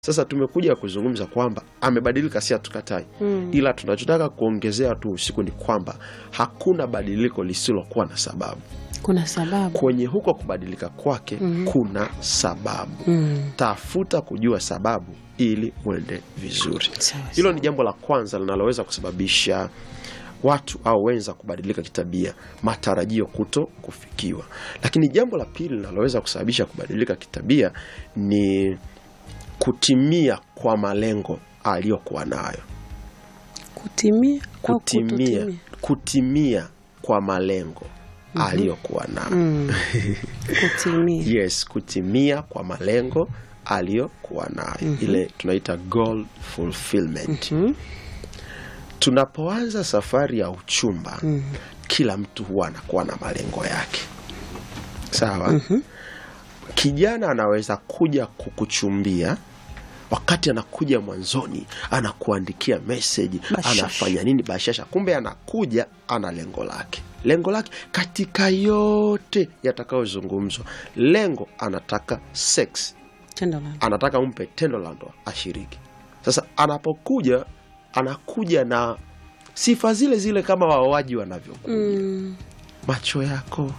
Sasa tumekuja kuzungumza kwamba amebadilika, si hatukatai. Ila tunachotaka kuongezea tu usiku ni kwamba hakuna badiliko lisilokuwa na sababu. Kuna sababu. Kwenye huko kubadilika kwake kuna sababu. Tafuta kujua sababu ili uende vizuri. Hilo ni jambo la kwanza linaloweza kusababisha watu au wenza kubadilika kitabia, matarajio kuto kufikiwa. Lakini jambo la pili linaloweza kusababisha kubadilika kitabia ni kutimia kwa malengo aliyokuwa nayo. Kutimia kwa malengo aliyokuwa nayo. Kutimia. Yes, kutimia kwa malengo aliyokuwa nayo. Ile tunaita goal fulfillment. Tunapoanza safari ya uchumba, kila mtu huwa anakuwa na malengo yake. Sawa? Kijana anaweza kuja kukuchumbia, wakati anakuja mwanzoni anakuandikia message, anafanya nini bashasha, kumbe anakuja ana lengo lake. Lengo lake katika yote yatakayozungumzwa, lengo anataka sex. Anataka umpe tendo la ndoa ashiriki. Sasa anapokuja anakuja na sifa zile zile kama waoaji wanavyokuja. Macho yako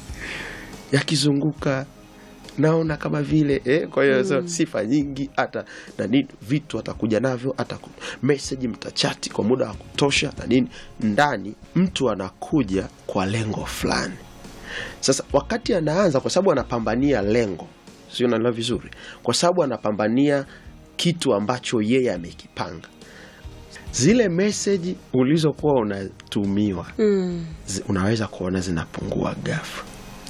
yakizunguka naona kama vile kwa hiyo sifa nyingi, hata na nini vitu atakuja navyo, hata message mtachati kwa muda wa kutosha na nini. Ndani mtu anakuja kwa lengo fulani. Sasa wakati anaanza, kwa sababu anapambania lengo, sio nalo vizuri, kwa sababu anapambania kitu ambacho yeye amekipanga. Zile message ulizokuwa unatumiwa unaweza kuona zinapungua ghafla.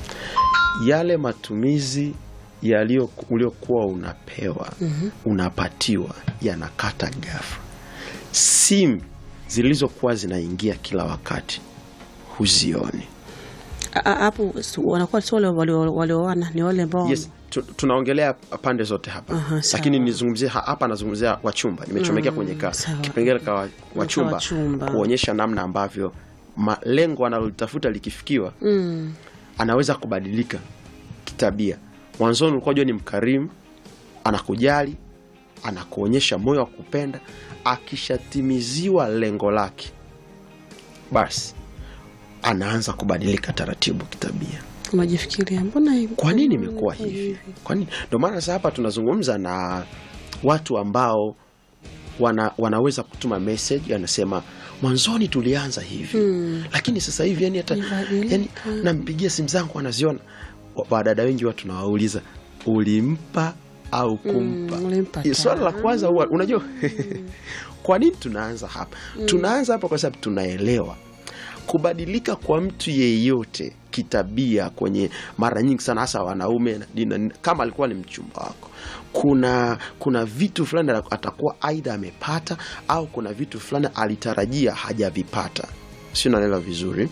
Yale matumizi uliokuwa unapewa unapatiwa yanakata ghafla. Simu zilizokuwa zinaingia kila wakati huzioni. Hapo wanakuwa sio walioana, ni wale ambao yes, tunaongelea pande zote hapa. Lakini nizungumzie hapa, nazungumzia wachumba. Nimechomekea kwenye kipengele kwa wachumba kuonyesha namna ambavyo malengo analolitafuta likifikiwa anaweza kubadilika kitabia. Mwanzoni ulikuwa ni mkarimu, anakujali, anakuonyesha moyo wa kupenda. Akishatimiziwa lengo lake, basi anaanza kubadilika taratibu kitabia. Unajifikiria mbona hivi? Kwa nini imekuwa hivi? Kwa nini? Ndio maana sasa hapa tunazungumza na watu ambao wanaweza kutuma message, anasema mwanzoni tulianza hivi, lakini sasa hivi yani nampigia simu zangu anaziona. Wadada wengi watu nawauliza, ulimpa au kumpa? Swali la kwanza huwa unajua kwa nini tunaanza hapa? Tunaanza hapa kwa sababu tunaelewa kubadilika kwa mtu yeyote kitabia, kwenye mara nyingi sana hasa wanaume, kama alikuwa ni mchumba wako, kuna vitu fulani atakuwa aidha amepata au kuna vitu fulani alitarajia hajavipata. Sio, naelewa vizuri.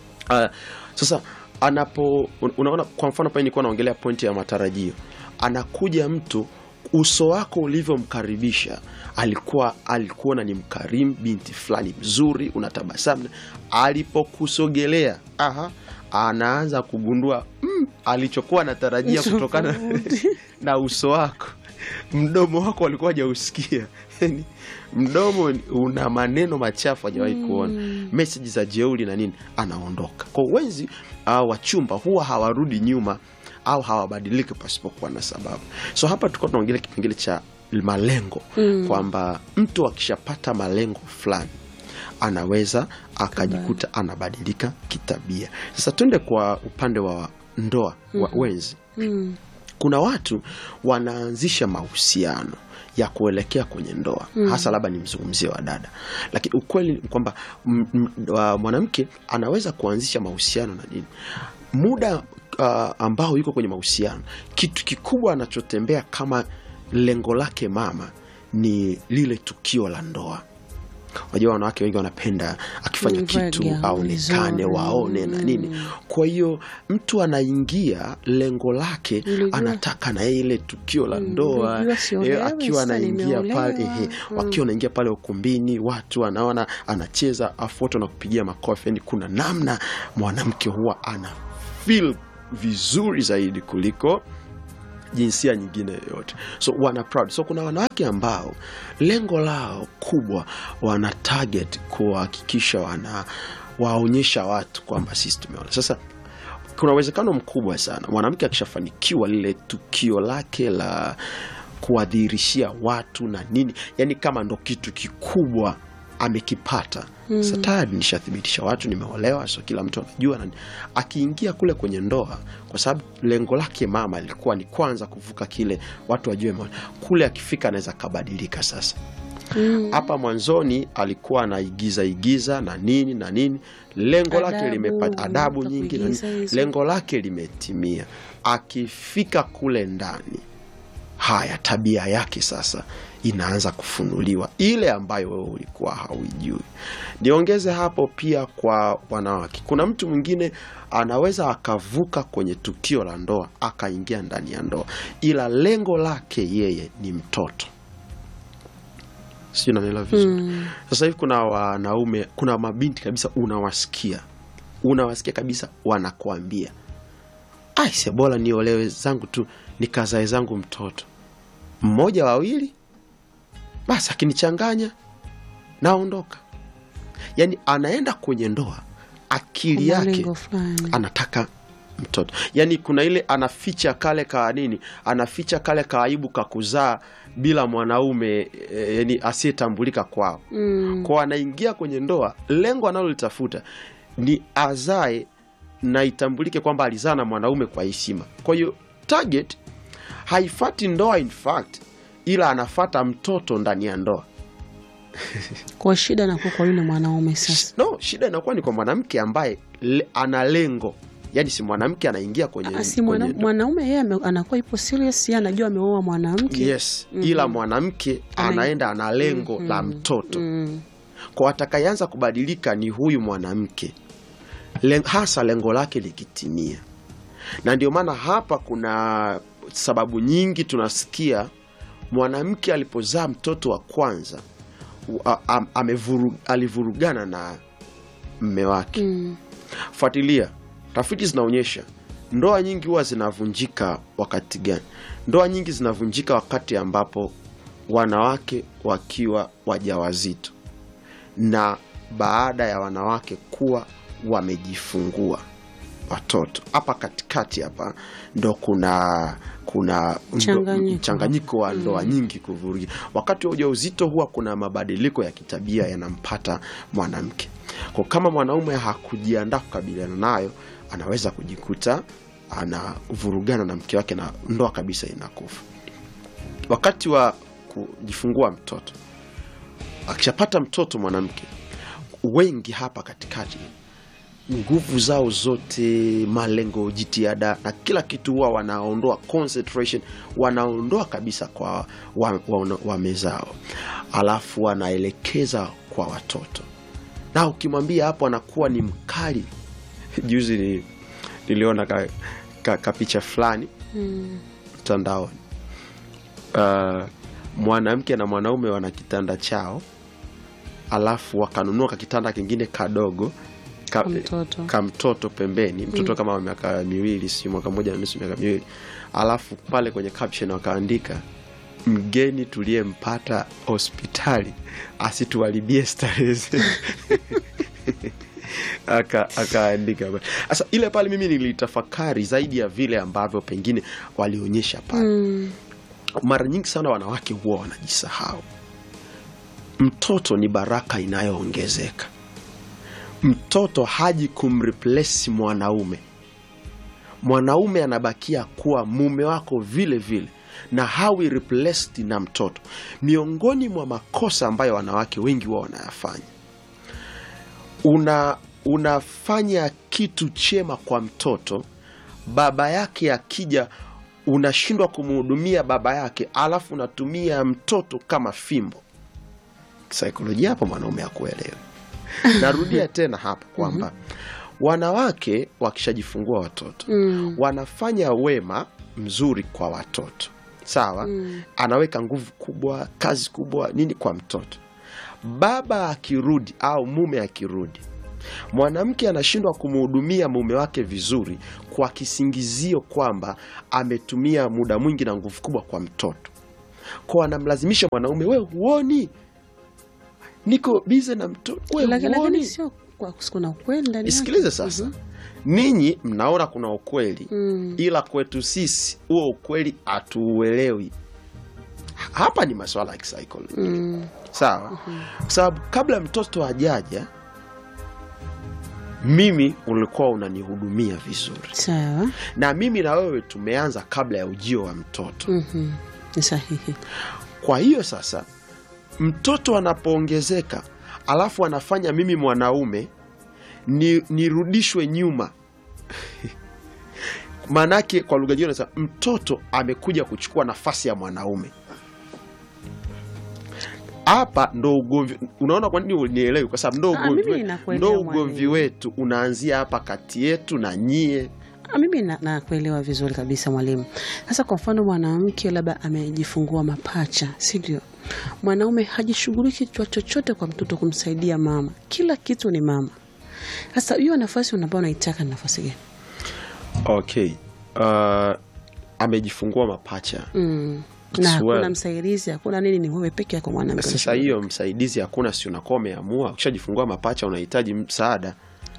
Sasa unaona, kwa mfano pale nilikuwa naongelea pointi ya matarajio. Anakuja mtu, uso wako ulivyomkaribisha, alikuwa ni mkarimu, binti fulani mzuri, unatabasamu. Alipokusogelea, anaanza kugundua alichokuwa anatarajia kutokana na uso wako. Mdomo wako alikuwa hajausikia. Mdomo una maneno machafu hajawahi kuona, message za jeuri na nini, anaondoka. Kwa wenzi wachumba huwa hawarudi nyuma au hawabadiliki pasipokuwa na sababu. So hapa tulikuwa tunaongelea kipengele cha malengo, kwamba mtu akishapata malengo fulani anaweza akajikuta anabadilika kitabia. Sasa twende kwa upande wa ndoa, wa wenzi. Kuna watu wanaanzisha mahusiano ya kuelekea kwenye ndoa, hasa labda nimzungumzie wa dada, lakini ukweli ni kwamba mwanamke anaweza kuanzisha mahusiano na nini, muda ambao yuko kwenye mahusiano, kitu kikubwa anachotembea kama lengo lake mama ni lile tukio la ndoa. Unajua wanawake wengi wanapenda akifanya kitu aonekane, waone na nini. Kwa hiyo mtu anaingia lengo lake, anataka na ile tukio la ndoa, akiwa anaingia pale wakiwa anaingia pale ukumbini, watu wanaona anacheza, afuata na kupigia makofi. Yani kuna namna mwanamke huwa ana feel vizuri zaidi kuliko jinsia nyingine yoyote. So wana proud. So kuna wanawake ambao lengo lao kubwa wana target kuhakikisha waonyesha watu kwamba sisi tumeona. Sasa kuna uwezekano mkubwa sana mwanamke akishafanikiwa lile tukio lake la kuwadhihirishia watu na nini, yani kama ndo kitu kikubwa amekipata. Sasa tayari nishathibitisha watu nimeolewa, so kila mtu anajua, na akiingia kule kwenye ndoa, kwa sababu lengo lake mama lilikuwa ni kwanza kuvuka kile watu wajue kule, akifika anaweza kabadilika. Sasa hapa mwanzoni alikuwa anaigiza na nini, lengo lake limepata adabu nyingi na lengo lake limetimia. Akifika kule ndani, haya tabia yake sasa inaanza kufunuliwa, ile ambayo wewe ulikuwa haujui. Niongeze hapo pia kwa wanawake, kuna mtu mwingine anaweza akavuka kwenye tukio la ndoa akaingia ndani ya ndoa, ila lengo lake yeye ni mtoto. Sio, naelewa vizuri. Sasa hivi kuna wanaume, kuna mabinti kabisa unawasikia kabisa wanakuambia, si bora niolewe zangu tu nikazae zangu mtoto mmoja wawili basi, akinichanganya naondoka. Yani anaenda kwenye ndoa akili yake anataka mtoto. Yani kuna ile anaficha kale ka nini, anaficha kale kaibu kakuzaa bila mwanaume, yani asiyetambulika kwao. Kwa anaingia kwenye ndoa, lengo analolitafuta ni azae na itambulike kwamba alizaa na mwanaume kwa heshima. Kwa hiyo target haifati ndoa in fact, ila anafata mtoto ndani ya ndoa. Kwa shida inakuwa kwa yule mwanaume sasa. No, shida inakuwa ni kwa mwanamke ambaye ana lengo. Yani si mwanamke anaingia kwenye mwanaume, yeye anakuwa ipo serious, yeye anajua ameoa mwanamke. Yes, ila mwanamke anaenda ana lengo la mtoto. Kwa atakayeanza kubadilika ni huyu mwanamke, hasa lengo lake likitimia. Na ndio maana hapa kuna sababu nyingi tunasikia mwanamke alipozaa mtoto wa kwanza alivurugana na mume wake. Fuatilia, tafiti zinaonyesha ndoa nyingi huwa zinavunjika wakati gani? Ndoa nyingi zinavunjika wakati ambapo wanawake wakiwa wajawazito na baada ya wanawake kuwa wamejifungua watoto. Hapa katikati hapa ndo kuna mchanganyiko wa ndoa nyingi kuvurugika. Wakati wa ujauzito huwa kuna mabadiliko ya kitabia yanampata mwanamke. Kwa kama mwanaume hakujiandaa kukabiliana nayo, anaweza kujikuta anavurugana na mke wake na ndoa kabisa inakufa. Wakati wa kujifungua mtoto, akishapata mtoto mwanamke, wengi hapa katikati nguvu zao zote, malengo, jitihada na kila kitu huwa wanaondoa, concentration wanaondoa kabisa kwa wamezao, alafu wanaelekeza kwa watoto. Na ukimwambia hapo anakuwa ni mkali. Juzi niliona picha fulani mtandaoni, mwanamke na mwanaume wana kitanda chao, alafu wakanunua kitanda kingine kadogo mtoto pembeni, mtoto kama miaka miwili, si mwaka mmoja na nusu, miaka miwili. Alafu pale kwenye caption wakaandika, mgeni tuliyempata hospitali asituharibie starehe. Akaandika. Sasa ile pale mimi nilitafakari zaidi ya vile ambavyo pengine walionyesha pale. Mara nyingi sana wanawake huwa wanajisahau. Mtoto ni baraka inayoongezeka. Mtoto haji kumreplace mwanaume. Mwanaume anabakia kuwa mume wako vile vile, na hawi replaced na mtoto. Miongoni mwa makosa ambayo wanawake wengi wao wanayafanya, unafanya kitu chema kwa mtoto, baba yake akija unashindwa kumhudumia baba yake, alafu unatumia mtoto kama fimbo. Saikolojia hapo mwanaume hakuelewi. Narudia tena hapa kwamba wanawake wakishajifungua watoto wanafanya wema mzuri kwa watoto. Sawa? Anaweka nguvu kubwa, kazi kubwa nini kwa mtoto. Baba akirudi au mume akirudi, Mwanamke anashindwa kumhudumia mume wake vizuri kwa kisingizio kwamba ametumia muda mwingi na nguvu kubwa kwa mtoto. Kwa anamlazimisha mwanaume, wewe huoni niko busy na mtoto, wewe huoni. Lakini sio kwa kuna ukweli ndani. Isikilize sasa. Ninyi mnaona kuna ukweli, ila kwetu sisi huo ukweli hatuuelewi. Hapa ni masuala ya kisaikolojia. Sawa? Kwa sababu kabla mtoto hajaja, mimi ulikuwa unanihudumia vizuri. Sawa. Na mimi na wewe tumeanza kabla ya ujio wa mtoto. Ni sahihi. Kwa hiyo sasa mtoto anapoongezeka, alafu anafanya mimi mwanaume nirudishwe nyuma. Manake kwa lugha nyingine sasa mtoto amekuja kuchukua nafasi ya mwanaume. Hapa ndo ugomvi. Unaona kwa nini unielewi? Kwa sababu ndo ugomvi wetu unaanzia hapa kati yetu na nyie. Mimi nakuelewa vizuri kabisa mwalimu. Sasa kwa mfano mwanamke labda amejifungua mapacha, si ndio? Mwanaume hajishughuliki chochote kwa mtoto kumsaidia mama. Kila kitu ni mama. Sasa hiyo nafasi unaitaka ni nafasi gani? Okay. Amejifungua mapacha. Na hakuna msaidizi, hakuna nini, ni wewe peke yako mwanamke. Sasa hiyo msaidizi hakuna, si unakuwa umeamua. Ukishajifungua mapacha unahitaji msaada.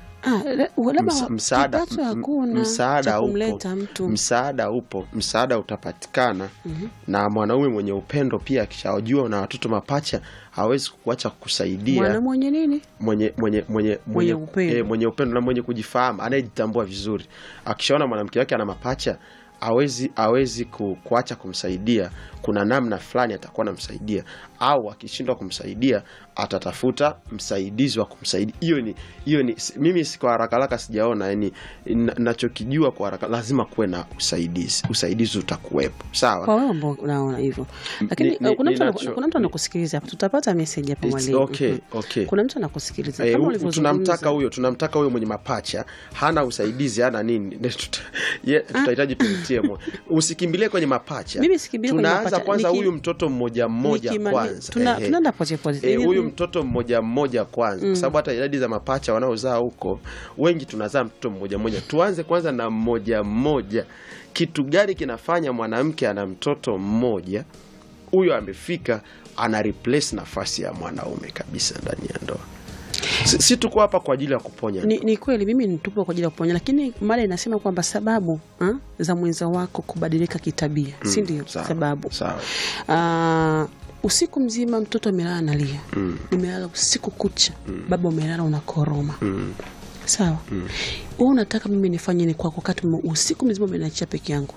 Msaada upo, msaada utapatikana. Na mwanaume mwenye upendo pia akishajua na watoto mapacha hawezi kuacha kukusaidia. Mwana mwenye nini? Mwenye upendo na mwenye kujifahamu, anayejitambua vizuri. Akishaona mwanamke wake ana mapacha hawezi kuacha kumsaidia. Kuna namna fulani atakuwa anamsaidia, au akishindwa kumsaidia atatafuta msaidizi wa kumsaidia. Hiyo ni mimi kwa haraka sijaona, yani ninachokijua kwa haraka lazima kuwe na usaidizi utakuwepo. Sawa? Kwa wewe ambao unaona hivyo. Lakini kuna mtu anakusikiliza hapa. Tutapata message hapa mwalimu. Okay. Kuna mtu anakusikiliza. Kama ulivyozungumza. Tunamtaka huyo mwenye mapacha, hana usaidizi, hana nini. Tutahitaji tutie moyo. Usikimbilie kwenye mapacha. Mimi sikimbilie kwenye mapacha. Tunaanza kwanza huyu mtoto mmoja kwanza. Tunaenda polepole. Huyu mtoto mmoja kwanza. Kwa sababu hata idadi za mapacha wanaozaa huko wengi tunazaa mtoto mmoja. Tuanze kwanza na mmoja. Kitu gani kinafanya mwanamke ana mtoto mmoja? Huyo amefika ana replace nafasi ya mwanaume kabisa ndani ya ndoa. Si tuko hapa kwa ajili ya kuponya. Ni kweli mimi nitupo kwa ajili ya kuponya, lakini mada inasema kwamba sababu za mwenza wako kubadilika kitabia, si ndio? Sababu. Sawa. Usiku mzima mtoto amelala analia. Nimelala usiku kucha. Baba umelala unakoroma. Sawa? Wewe unataka mimi nifanye nini kwa wakati usiku mzima umeniachia peke yangu?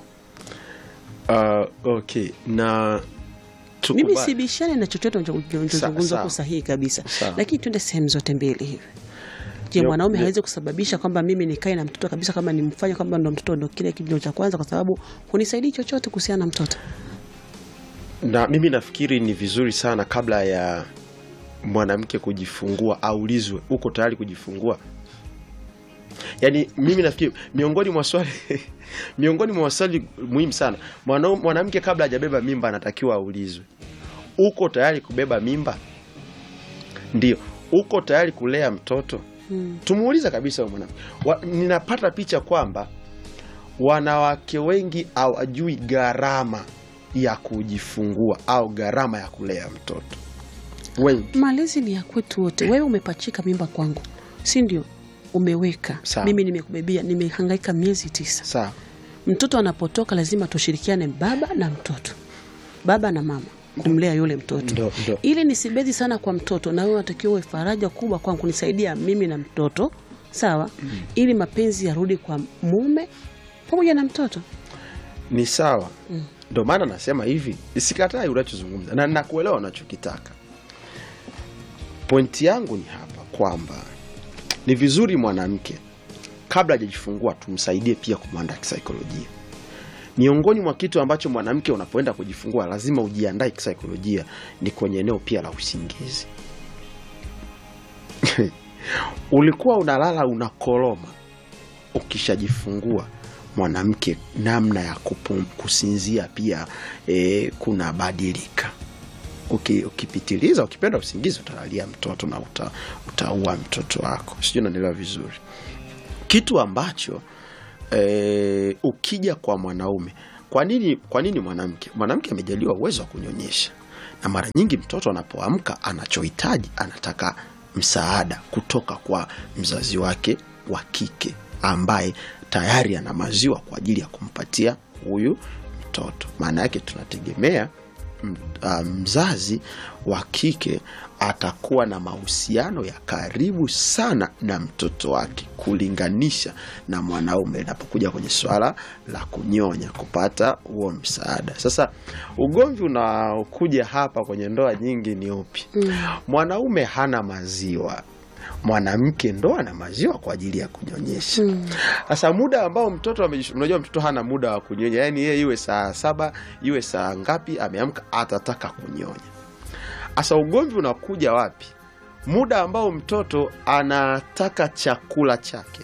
Okay. Na mimi sibishane na chochote unachozungumza kwa sahihi kabisa. Lakini twende sehemu zote mbili hivi. Je, mwanaume hawezi kusababisha kwamba mimi nikae na mtoto kabisa, kama nimfanye kwamba ndo mtoto ndo kile kitu cha kwanza, kwa sababu hunisaidii chochote kuhusiana na mtoto? Na mimi nafikiri ni vizuri sana kabla ya mwanamke kujifungua aulizwe, uko tayari kujifungua? Yaani mimi nafikiri miongoni mwa maswali muhimu sana, mwanamke kabla hajabeba mimba anatakiwa aulizwe, uko tayari kubeba mimba? Ndio. Uko tayari kulea mtoto? Tumuuliza kabisa mwanamke. Ninapata picha kwamba wanawake wengi hawajui gharama ya kujifungua au gharama ya kulea mtoto. Wengi. Malezi ni ya kwetu wote. Wewe umepachika mimba kwangu, si ndio? Umeweka. Sawa. Mimi nimekubebia, nimehangaika miezi 9. Sawa. Mtoto anapotoka lazima tushirikiane, baba na mtoto, baba na mama, kumlea yule mtoto. Ndo. Ili nisibezi sana kwa mtoto, na wewe unatakiwa uwe faraja kubwa kwangu kunisaidia mimi na mtoto. Sawa? Ili mapenzi yarudi kwa mume pamoja na mtoto. Ni sawa. Ndio maana nasema hivi, sikatai unachozungumza na nakuelewa unachokitaka. Pointi yangu ni hapa kwamba ni vizuri mwanamke kabla hajajifungua tumsaidie pia kumwandaa kisaikolojia. Miongoni mwa kitu ambacho mwanamke unapoenda kujifungua lazima ujiandae kisaikolojia ni kwenye eneo pia la usingizi. Ulikuwa unalala unakoroma, ukishajifungua mwanamke namna ya kusinzia pia kuna badilika. ukipitiliza, ukipenda usingizi, utalalia mtoto na utaua mtoto wako. Sijui unanielewa vizuri. Kitu ambacho ukija kwa mwanaume, kwa nini mwanamke amejaliwa uwezo wa kunyonyesha, na mara nyingi mtoto anapoamka anachohitaji, anataka msaada kutoka kwa mzazi wake wa kike ambaye tayari ana maziwa kwa ajili ya kumpatia huyu mtoto. Maana yake tunategemea mzazi wa kike atakuwa na mahusiano ya karibu sana na mtoto wake kulinganisha na mwanaume inapokuja kwenye swala la kunyonya, kupata huo msaada. Sasa ugomvi unaokuja hapa kwenye ndoa nyingi ni upi? Mwanaume hana maziwa, mwanamke ndo ana maziwa kwa ajili ya kunyonyesha. Sasa muda ambao mtoto unajua mtoto hana muda wa kunyonya, yani yeye iwe saa 7 iwe saa ngapi ameamka atataka kunyonya. Sasa ugomvi unakuja wapi? Muda ambao mtoto anataka chakula chake,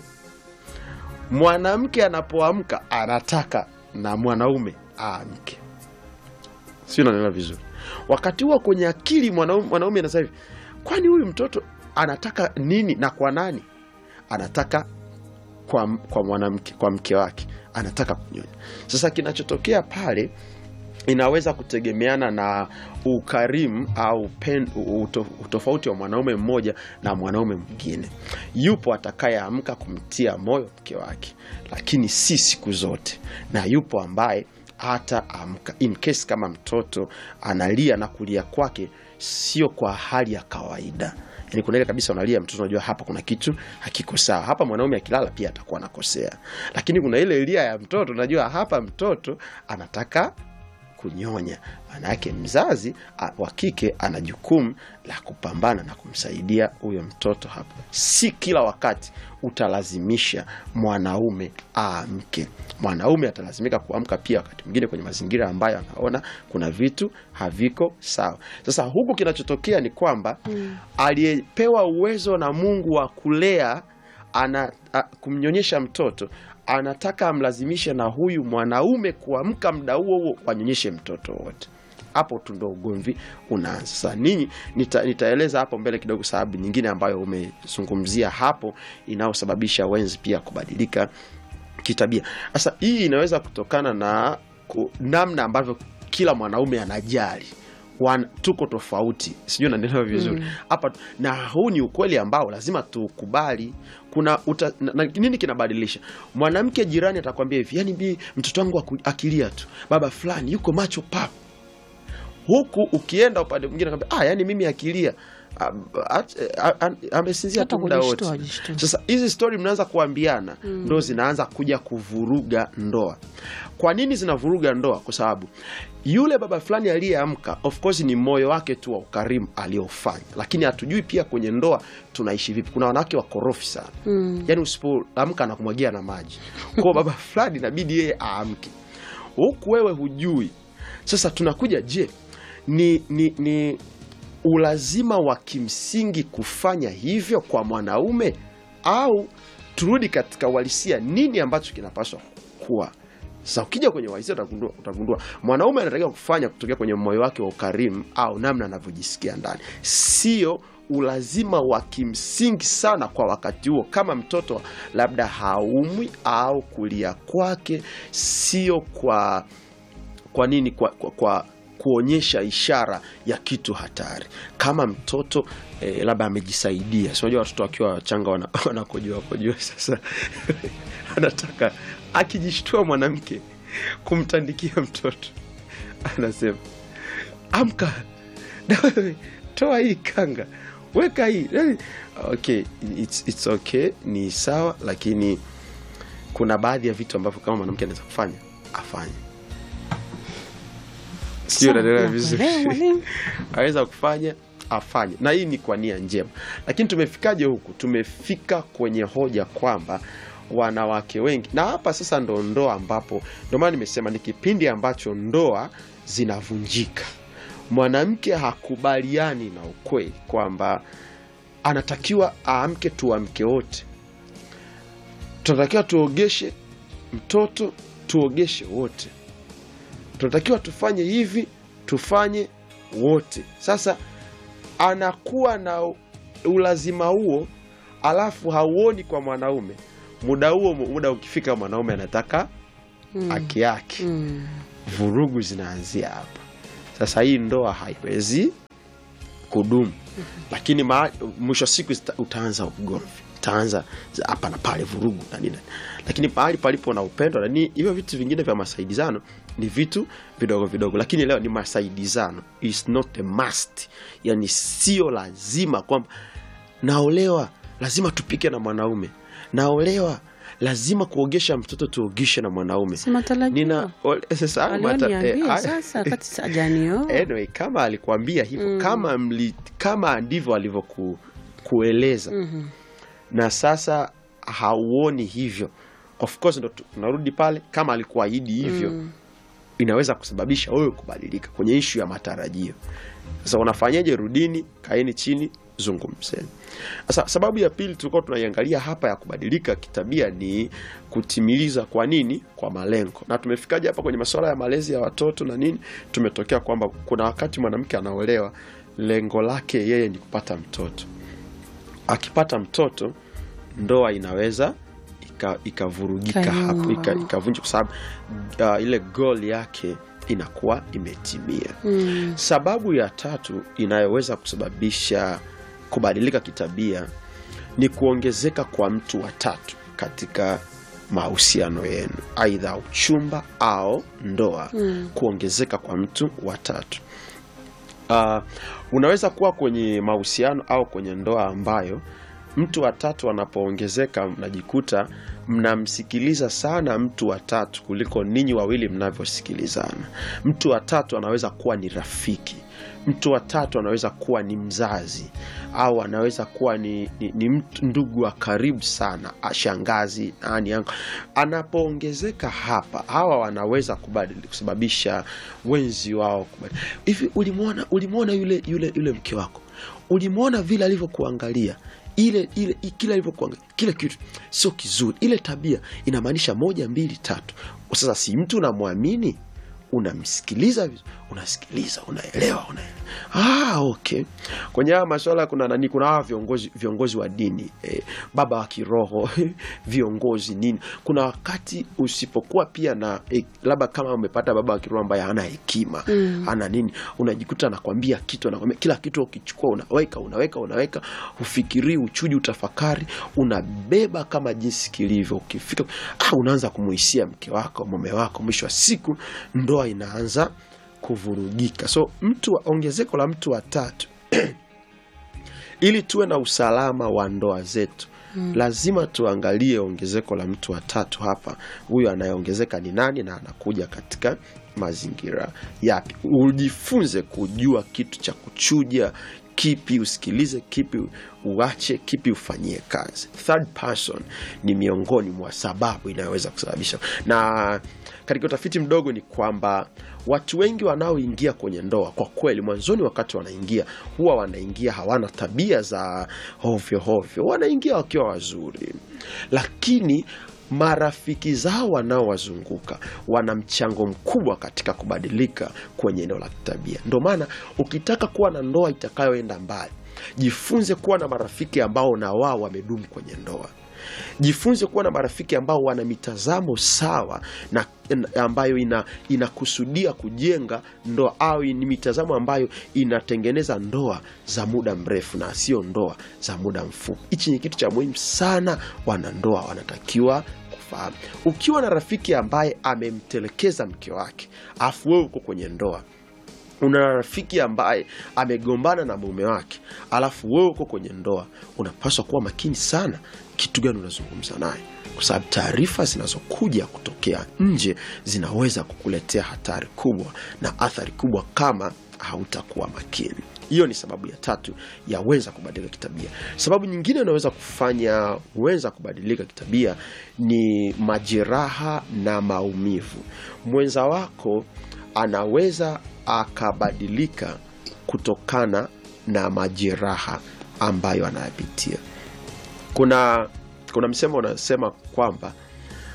mwanamke anapoamka anataka na mwanaume aamke. Sio, unaelewa vizuri? Wakati huo kwenye akili mwanaume anasema hivi, kwani huyu mtoto anataka nini na kwa nani? Anataka kwa mwanamke, kwa mke wake, anataka kunyonya. Sasa kinachotokea pale inaweza kutegemeana na ukarimu au utofauti wa mwanaume mmoja na mwanaume mwingine. Yupo atakayeamka kumtia moyo mke wake, lakini si siku zote, na yupo ambaye hata amka in case kama mtoto analia na kulia kwake sio kwa hali ya kawaida. Yaani kuna ile kabisa unalia mtoto, unajua hapa kuna kitu hakiko sawa. Hapa mwanaume akilala pia atakuwa anakosea. Lakini kuna ile lia ya mtoto, unajua hapa mtoto anataka kunyonya. Maana yake mzazi wa kike ana jukumu la kupambana na kumsaidia huyo mtoto hapo. Si kila wakati utalazimisha mwanaume aamke. Mwanaume atalazimika kuamka pia wakati mwingine kwenye mazingira ambayo anaona kuna vitu haviko sawa. Sasa huku kinachotokea ni kwamba aliyepewa uwezo na Mungu wa kulea kumnyonyesha mtoto anataka amlazimisha na huyu mwanaume kuamka muda huo wanyonyeshe mtoto wote. Hapo tu ndo ugomvi unaanza. Sasa nitaeleza hapo mbele kidogo sababu nyingine ambayo umezungumzia hapo inayosababisha wenzi pia kubadilika kitabia. Sasa hii inaweza kutokana na namna ambavyo kila mwanaume anajali. Tuko tofauti. Sijui unaelewa vizuri. Hapa na huu ni ukweli ambao lazima tukubali. Nini kinabadilisha? Mwanamke jirani atakwambia hivi, yani mtoto wangu akilia tu, baba fulani yuko macho pap. Huku ukienda upande mwingine akwambia yani mimi akilia amesinzia tu muda wote. Sasa hizi story mnaanza kuambiana ndo zinaanza kuja kuvuruga ndoa. Kwa nini zinavuruga ndoa? Kwa sababu yule baba fulani aliyeamka, of course ni moyo wake tu wa ukarimu aliofanya, lakini hatujui pia kwenye ndoa tunaishi vipi. Kuna wanawake wakorofi sana. Yani usipoamka na kumwagia na maji. Kwa baba fulani inabidi yeye aamke. Huku wewe hujui. Sasa tunakuja, je, ni ulazima wa kimsingi kufanya hivyo kwa mwanaume, au turudi katika uhalisia, nini ambacho kinapaswa kuwa? Sasa ukija kwenye uhalisia utagundua mwanaume anatakiwa kufanya kutokea kwenye moyo wake wa ukarimu au namna anavyojisikia ndani. Sio ulazima wa kimsingi sana kwa wakati huo. Kama mtoto labda haumwi au kulia kwake sio kwa nini kwa kuonyesha ishara ya kitu hatari. Kama mtoto labda amejisaidia. Si unajua watoto wakiwa wachanga wanakojoa. Sasa anataka akijishtua mwanamke kumtandikia mtoto, anasema amka, toa hii kanga, weka hii. Okay, it's okay, ni sawa, lakini kuna baadhi ya vitu ambavyo kama mwanamke anaweza kufanya afanye. Sio ndio vizuri. Aweza kufanya afanye. Na hii ni kwa nia njema. Lakini tumefikaje huku? Tumefika kwenye hoja kwamba wanawake wengi, na hapa sasa ndo ndoa ambapo, ndio maana nimesema ni kipindi ambacho ndoa zinavunjika. Mwanamke hakubaliani na ukweli kwamba anatakiwa aamke, tuamke wote. Tunatakiwa tuogeshe mtoto, tuogeshe wote. Tunatakiwa tufanye hivi, tufanye wote. Sasa anakuwa na ulazima huo, alafu hauoni kwa mwanaume. Muda ukifika mwanaume anataka haki yake. Vurugu zinaanzia hapa. Sasa hii ndoa haiwezi kudumu. Lakini mwisho siku utaanza ugomvi, utaanza hapa na pale vurugu na nini. Lakini pahali palipo na upendo, na hivyo vitu vingine vya masaidizano ni vitu vidogo vidogo. Lakini leo ni masaidizano, is not a must. Yani sio lazima kwamba naolewa lazima tupike na mwanaume, naolewa lazima kuogesha mtoto tuogeshe na mwanaume. Sasa kati sajanio. Anyway, kama alikwambia hivyo, kama ndivyo alivyokueleza, na sasa hauoni hivyo, of course ndo tunarudi pale, kama alikuahidi hivyo, inaweza kusababisha wewe kubadilika kwenye issue ya matarajio. Sasa unafanyaje? Rudini, kaeni chini, zungumzeni. Sasa sababu ya pili tulikuwa tunaiangalia hapa ya kubadilika kitabia ni kutimiliza kwa nini? Kwa malengo. Na tumefikaje hapa kwenye masuala ya malezi ya watoto na nini? Tumetokea kwamba kuna wakati mwanamke anaolewa, lengo lake yeye ni kupata mtoto. Akipata mtoto, ndoa inaweza ikavurugika hapo, ikavunjika kwa sababu ile goal yake inakuwa imetimia. Sababu ya tatu inayoweza kusababisha kubadilika kitabia ni kuongezeka kwa mtu wa tatu katika mahusiano yenu, aidha uchumba au ndoa. Kuongezeka kwa mtu wa tatu, unaweza kuwa kwenye mahusiano au kwenye ndoa ambayo mtu wa tatu anapoongezeka, mnajikuta mnamsikiliza sana mtu wa tatu kuliko ninyi wawili mnavyosikilizana. Mtu wa tatu anaweza kuwa ni rafiki, mtu wa tatu anaweza kuwa ni mzazi, au anaweza kuwa ni mtu ndugu wa karibu sana, shangazi, nani yangu. Anapoongezeka hapa, hawa wanaweza kusababisha wenzi wao kubadilika. Hivi ulimuona yule mke wako? Ulimuona vile alivyokuangalia? Kila alivyokuangalia, kila kitu sio kizuri. Ile tabia inamaanisha 1 2 3. Sasa si mtu unamwamini, unamsikiliza, unasikiliza, unaelewa. Okay. Kwenye haya masuala kuna hawa viongozi wa dini, baba wa kiroho, viongozi nini. Kuna wakati usipokuwa pia na labda kama umepata baba wa kiroho ambaye hana hekima, hana nini, unajikuta anakuambia kitu, anakuambia kila kitu, ukichukua unaweka, ufikiri, uchuji, utafakari, unabeba kama jinsi kilivyo. Ukifika unaanza kumuhisia mke wako, mume wako, mwisho wa siku ndoa inaanza kuvurugika. So ongezeko la mtu wa tatu ili tuwe na usalama wa ndoa zetu, lazima tuangalie ongezeko la mtu wa tatu hapa. Huyu anayeongezeka ni nani na anakuja katika mazingira yapi? Ujifunze kujua kitu cha kuchuja, kipi usikilize, kipi uache, kipi ufanyie kazi. Third person ni miongoni mwa sababu inayoweza kusababisha. Na katika utafiti mdogo ni kwamba watu wengi wanaoingia kwenye ndoa, kwa kweli mwanzoni wakati wanaingia hawana tabia za hovyo, wanaingia wakiwa wazuri, lakini marafiki zao wanaowazunguka wana mchango mkubwa katika kubadilika kwenye eneo la tabia. Ndio maana ukitaka kuwa na ndoa itakayoenda mbali, jifunze kuwa na marafiki ambao na wao wamedumu kwenye ndoa. Jifunze kuwa na marafiki ambao wana mitazamo sawa na ambayo inakusudia kujenga ndoa, au ni mitazamo ambayo inatengeneza ndoa za muda mrefu na sio ndoa za muda mfupi. Hichi ni kitu cha muhimu sana, wanandoa wanatakiwa kufahamu. Ukiwa na rafiki ambaye amemtelekeza mke wake, afu wewe uko kwenye ndoa, una rafiki ambaye amegombana na mume wake, alafu wewe uko kwenye ndoa, unapaswa kuwa makini sana kitu gani unazungumza naye, kwa sababu taarifa zinazokuja kutokea nje zinaweza kukuletea hatari kubwa na athari kubwa kama hautakuwa makini. Hiyo ni sababu ya tatu yaweza kubadilika kitabia. Sababu nyingine inaweza kufanya uweza kubadilika kitabia ni majeraha na maumivu. Mwenza wako anaweza akabadilika kutokana na majeraha ambayo anayapitia. Kuna msemo unasema kwamba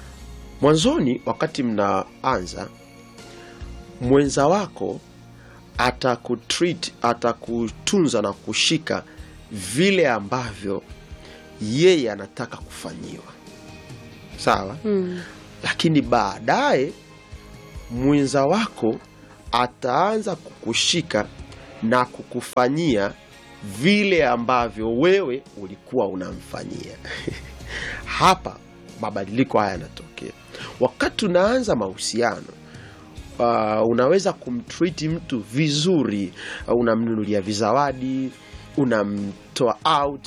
mwanzoni wakati mnaanza, mwenza wako atakutreat, atakutunza na kushika vile ambavyo yeye anataka kufanyiwa. Sawa? Lakini baadaye mwenza wako ataanza kukushika na kukufanyia vile ambavyo wewe ulikuwa unamfanyia. Hapa mabadiliko haya yanatokea. Wakati unaanza mahusiano, unaweza kumtreat mtu vizuri, unamnunulia vizawadi, unamtoa out,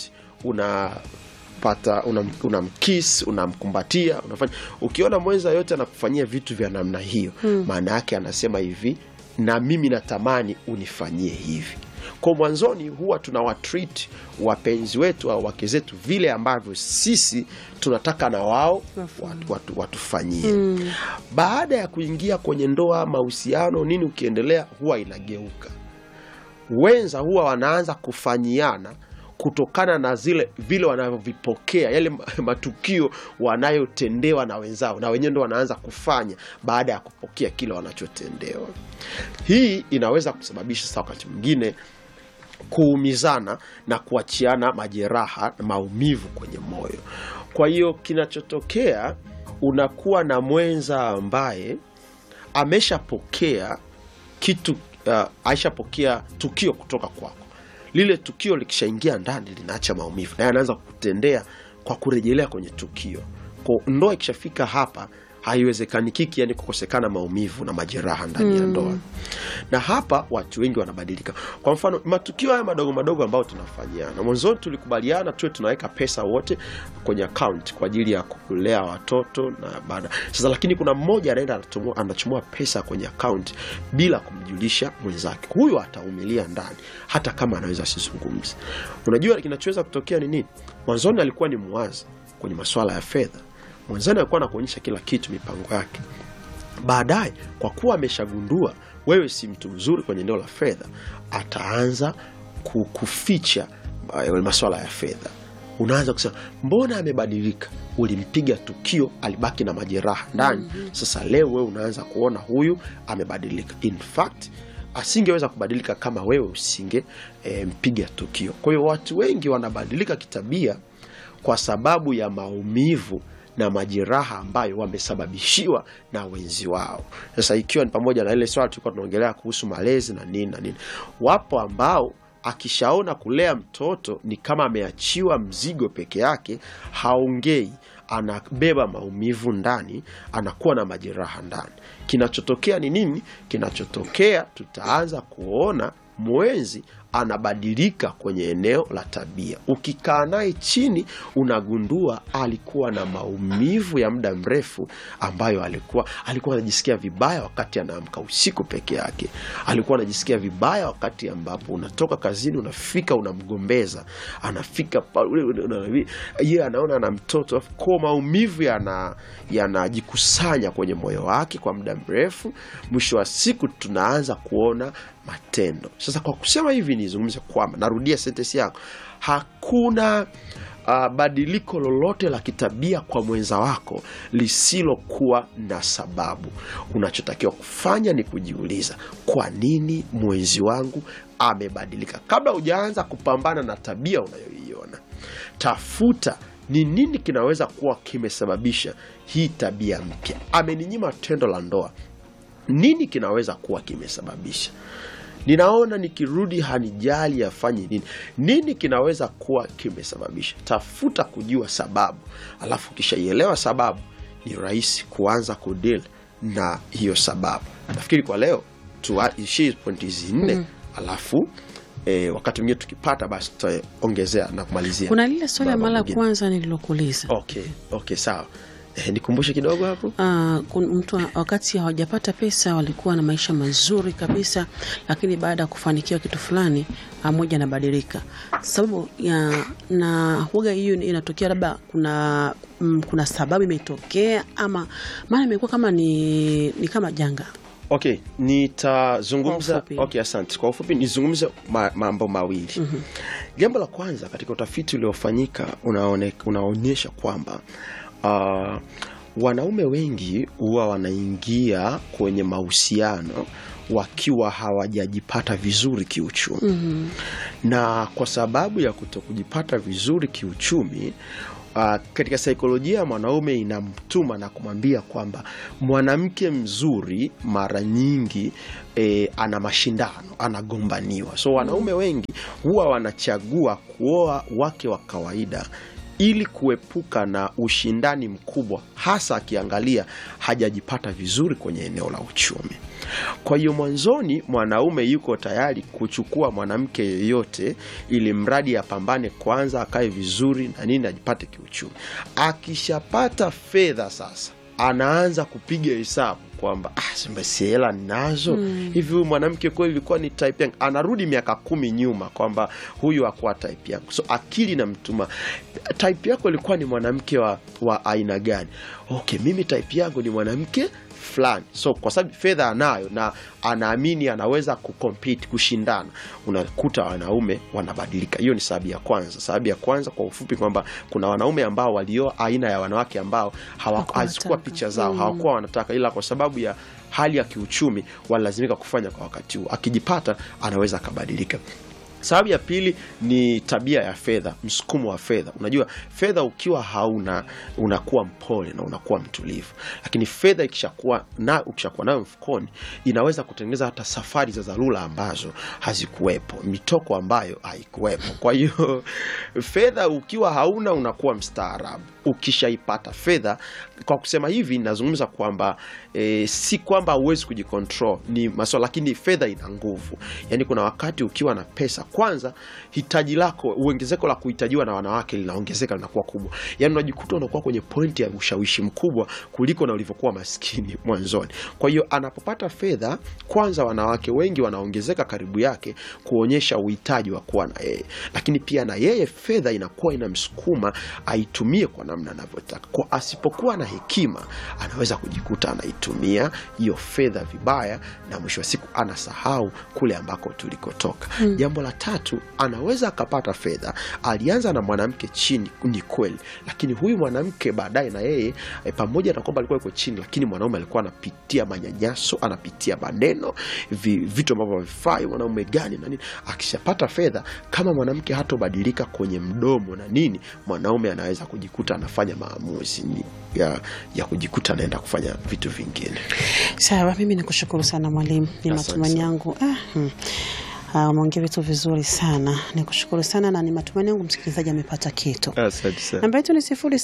unamkiss, unamkumbatia, unafanya. Ukiona mwenza yote anakufanyia vitu vya namna hiyo, maana yake anasema hivi, na mimi natamani unifanyie hivi. Kwa mwanzoni huwa tunawatreat wapenzi wetu au wake zetu vile ambavyo sisi tunataka na wao watufanyie. Baada ya kuingia kwenye ndoa, mahusiano, nini ukiendelea, huwa inageuka. Wenza huwa wanaanza kufanyiana kutokana na vile wanavyovipokea, yale matukio wanayotendewa na wenzao, na wenyewe ndo wanaanza kufanya baada ya kupokea kile wanachotendewa. Hii inaweza kusababisha sasa wakati mwingine kuumizana na kuachiana majeraha na maumivu kwenye moyo. Kwa hiyo kinachotokea, unakuwa na mwenza ambaye ameshapokea kitu, aishapokea tukio kutoka kwako. Lile tukio likishaingia ndani linaacha maumivu, na anaanza kutendea kwa kurejelea kwenye tukio. Kwa ndoa ikishafika hapa, haiwezekani kiki, yani kukosekana maumivu na majeraha ndani ya ndoa. Na hapa watu wengi wanabadilika. Kwa mfano, matukio haya madogo madogo ambayo tunafanyiana, mwanzoni tulikubaliana tuwe tunaweka pesa wote kwenye account kwa ajili ya kulea watoto na baada. Sasa lakini kuna mmoja anaenda anachukua pesa kwenye account bila kumjulisha mwenzake. Huyo ataumilia ndani hata kama anaweza asizungumze. Unajua kinachoweza kutokea ni nini? Mwanzoni alikuwa ni muwazi kwenye masuala ya fedha. Mwanzani alikuwa anakuonyesha kila kitu, mipango yake. Baadaye kwa kuwa ameshagundua wewe si mtu mzuri kwenye eneo la fedha, ataanza kuficha masuala ya fedha. Unaanza kusema, mbona amebadilika? Ulimpiga tukio, alibaki na majeraha ndani. Sasa leo wewe unaanza kuona huyu amebadilika. In fact, asingeweza kubadilika kama wewe usinge mpiga tukio. Kwa hiyo watu wengi wanabadilika kitabia kwa sababu ya maumivu na majeraha ambayo wamesababishiwa na wenzi wao. Sasa ikiwa ni pamoja na ile swali tulikuwa tunaongelea kuhusu malezi na nini na nini. Wapo ambao akishaona kulea mtoto ni kama ameachiwa mzigo peke yake, haongei, anabeba maumivu ndani, anakuwa na majeraha ndani. Kinachotokea ni nini? Kinachotokea, tutaanza kuona mwenzi anabadilika kwenye eneo la tabia. Ukikaa naye chini, unagundua alikuwa na maumivu ya muda mrefu ambayo alikuwa anajisikia vibaya wakati anaamka usiku peke yake. Alikuwa anajisikia vibaya wakati ambapo unatoka kazini, unafika unamgombeza, anafika yeye anaona ana mtoto. Kwa maumivu yanajikusanya kwenye moyo wake kwa muda mrefu, mwisho wa siku tunaanza kuona matendo. Sasa kwa kusema hivi, nizungumze kwamba, narudia sentence yako, hakuna badiliko lolote la kitabia kwa mwenza wako lisilokuwa na sababu. Unachotakiwa kufanya ni kujiuliza, kwa nini mwenzi wangu amebadilika? Kabla hujaanza kupambana na tabia unayoiona, tafuta ni nini kinaweza kuwa kimesababisha hii tabia mpya. Ameninyima tendo la ndoa, nini kinaweza kuwa kimesababisha? Ninaona nikirudi hanijali, afanye nini? Nini kinaweza kuwa kimesababisha? Tafuta kujua sababu. Alafu ukishaielewa sababu, ni rahisi kuanza kudeal na hiyo sababu. Nafikiri kwa leo tuishie pointi hizi 4, alafu wakati mwingine tukipata basi tutaongezea na kumalizia. Kuna lile swali mara kwanza nililokuuliza. Okay, sawa. Nikumbushe kidogo hapo. Mtu wakati hawajapata pesa walikuwa na maisha mazuri kabisa, lakini baada ya kufanikiwa kitu fulani mmoja anabadilika. Sababu na huaga hiyo inatokea, labda kuna sababu imetokea, ama maana imekuwa kama ni kama janga. Okay, nitazungumza. Okay, asante. Kwa ufupi nizungumze mambo mawili. Jambo la kwanza, katika utafiti uliofanyika unaonyesha kwamba wanaume wengi huwa wanaingia kwenye mahusiano wakiwa hawajajipata vizuri kiuchumi. Na kwa sababu ya kutokujipata vizuri kiuchumi, katika saikolojia mwanaume inamtuma na kumwambia kwamba mwanamke mzuri mara nyingi ana mashindano, anagombaniwa. So wanaume wengi huwa wanachagua kuoa wake wa kawaida ili kuepuka na ushindani mkubwa, hasa akiangalia hajajipata vizuri kwenye eneo la uchumi. Kwa hiyo mwanzoni mwanaume yuko tayari kuchukua mwanamke yeyote ili mradi apambane kwanza, akae vizuri na nini, ajipate kiuchumi. Akishapata fedha sasa, anaanza kupiga hesabu kwamba si hela ninazo, hivi huyu mwanamke kweli ilikuwa ni type yangu. Anarudi miaka 10 nyuma kwamba huyu hakuwa type yangu. So akili na mtuma, type yako ilikuwa ni mwanamke wa aina gani? Okay, mimi type yangu ni mwanamke fulani. So kwa sababu fedha anayo na anaamini anaweza kucompete, kushindana, unakuta wanaume wanabadilika. Hiyo ni sababu ya kwanza. Sababu ya kwanza kwa ufupi kwamba kuna wanaume ambao walioa aina ya wanawake ambao hazikuwa picha zao, hawakuwa wanataka, ila kwa sababu ya hali ya kiuchumi walazimika kufanya kwa wakati huo. Akijipata anaweza kabadilika. Sababu ya pili ni tabia ya fedha, msukumo wa fedha. Unajua fedha ukiwa hauna, unakuwa mpole na unakuwa mtulivu. Lakini fedha ukishakuwa nayo mfukoni, inaweza kutengeneza hata safari za dharura ambazo hazikuwepo, mitoko ambayo haikuwepo. Kwa hiyo fedha ukiwa hauna, unakuwa mstaarabu. Ukishaipata fedha, kwa kusema hivi nazungumza kwamba si kwamba huwezi kujikontrol, ni masuala, lakini fedha ina nguvu. Yani kuna wakati ukiwa na pesa, kwanza hitaji lako, uongezeko la kuhitajiwa na wanawake linaongezeka, linakuwa kubwa. Yani unajikuta unakuwa kwenye pointi ya ushawishi mkubwa kuliko na ulivyokuwa maskini mwanzoni. Kwa hiyo anapopata fedha, kwanza wanawake wengi wanaongezeka karibu yake kuonyesha uhitaji wa kuwa na yeye. Lakini pia na yeye fedha inakuwa inamsukuma aitumie kwa namna anavyotaka. Kwa asipokuwa na hekima, anaweza kujikuta anaitumia hiyo fedha vibaya, na mwisho wa siku anasahau kule ambako tulikotoka. Jambo la tatu, anaweza akapata fedha, alianza na mwanamke chini, ni kweli, lakini huyu mwanamke baadaye na yeye pamoja na kwamba alikuwa yuko chini, lakini mwanaume alikuwa anapitia manyanyaso, anapitia maneno, vitu ambavyo havifai, mwanaume gani na nini. Akishapata fedha, kama mwanamke hatobadilika kwenye mdomo na nini, mwanaume anaweza kujikuta anafanya maamuzi ya kujikuta anaenda kufanya vitu vingine. Sawa, mimi nikushukuru sana mwalimu. Ni matumaini yangu umeongea vitu vizuri sana. Nikushukuru sana na ni matumaini yangu msikilizaji amepata kitu. Asante sana. Namba yetu ni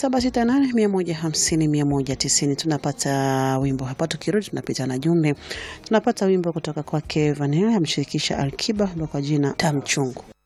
0768150190. Tunapata wimbo hapa, tukirudi tunapita na jumbe. Tunapata wimbo kutoka kwa Vanilla, amshirikisha Alikiba kwa jina Tamchungu.